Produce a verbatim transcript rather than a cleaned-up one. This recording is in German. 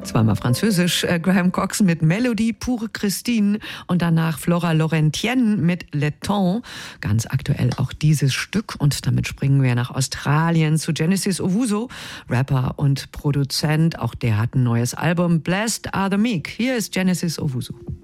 Zweimal französisch. Äh, Graham Coxon mit Melodie pour Christine und danach Flora Laurentienne mit Le Temps. Ganz aktuell auch dieses Stück und damit springen wir nach Australien zu Genesis Owusu, Rapper und Produzent. Auch der hat ein neues Album, Blessed Are the Meek. Hier ist Genesis Owusu.